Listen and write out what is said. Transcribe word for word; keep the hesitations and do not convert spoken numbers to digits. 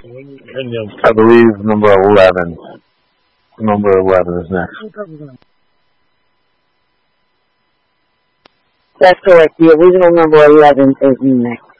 I believe number eleven. Number eleven is next. That's correct. The original number eleven is next.